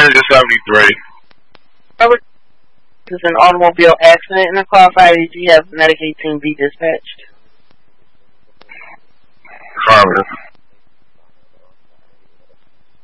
173. Robert, this is an automobile accident in a car fire. Did you have Medicaid team be dispatched? Affirmative.